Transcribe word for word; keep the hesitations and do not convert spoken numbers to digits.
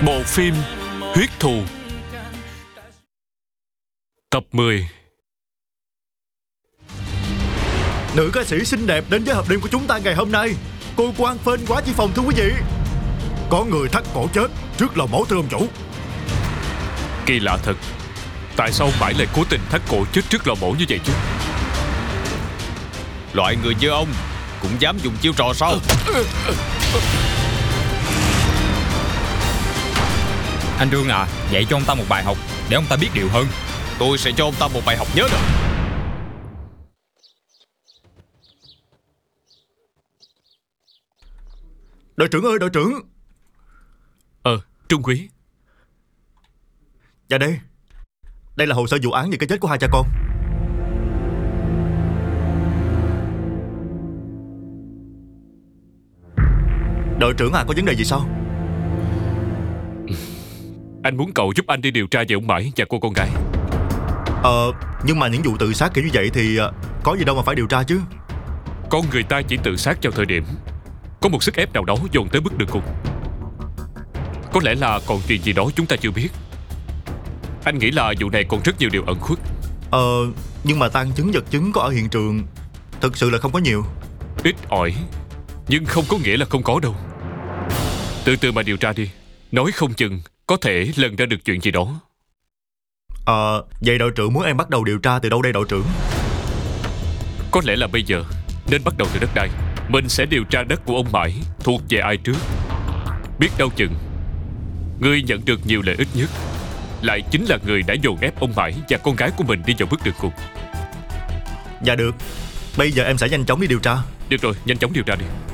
Bộ phim Huyết Thù tập mười. Nữ ca sĩ xinh đẹp đến với hộp đêm của chúng ta ngày hôm nay. Cô quan phên quá chi phòng, thưa quý vị. Có người thắt cổ chết trước lò mổ, thưa ông chủ. Kỳ lạ thật, tại sao mãi lại cố tình thắt cổ chết trước lò mổ như vậy chứ? Loại người như ông cũng dám dùng chiêu trò sao? Anh Trương à, dạy cho ông ta một bài học để ông ta biết điều hơn. Tôi sẽ cho ông ta một bài học nhớ được. Đội trưởng ơi, đội trưởng. Ờ, Trung quý. Dạ đây. Đây là hồ sơ vụ án về cái chết của hai cha con. Đội trưởng à, có vấn đề gì sao? Anh muốn cậu giúp anh đi điều tra về ông Mãi và cô con gái. Ờ, nhưng mà những vụ tự sát kiểu như vậy thì có gì đâu mà phải điều tra chứ. Con người ta chỉ tự sát vào thời điểm có một sức ép nào đó dồn tới bước đường cùng. Có lẽ là còn chuyện gì đó chúng ta chưa biết. Anh nghĩ là vụ này còn rất nhiều điều ẩn khuất. Ờ, nhưng mà tang chứng vật chứng có ở hiện trường thực sự là không có nhiều. Ít ỏi, nhưng không có nghĩa là không có đâu. Từ từ mà điều tra đi. Nói không chừng có thể lần ra được chuyện gì đó. Ờ, vậy đội trưởng muốn em bắt đầu điều tra từ đâu đây đội trưởng? Có lẽ là bây giờ nên bắt đầu từ đất đai. Mình sẽ điều tra đất của ông Mãi thuộc về ai trước. Biết đâu chừng người nhận được nhiều lợi ích nhất lại chính là người đã dồn ép ông Mãi và con gái của mình đi vào bước đường cùng. Dạ được. Bây giờ em sẽ nhanh chóng đi điều tra. Được rồi, nhanh chóng điều tra đi.